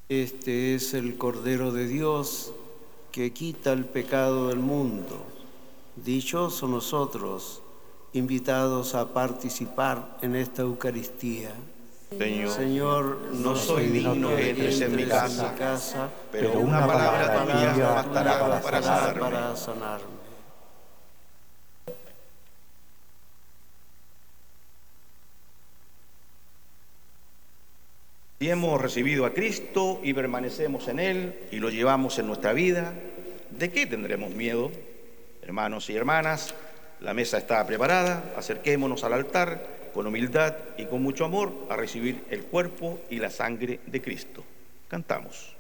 Este es el Cordero de Dios que quita el pecado del mundo. Dichosos nosotros, invitados a participar en esta Eucaristía. Señor, no soy digno que entres en mi casa, pero una palabra tuya bastará para sanarme. Si hemos recibido a Cristo y permanecemos en Él y lo llevamos en nuestra vida, ¿de qué tendremos miedo? Hermanos y hermanas, la mesa está preparada, acerquémonos al altar con humildad y con mucho amor a recibir el cuerpo y la sangre de Cristo. Cantamos.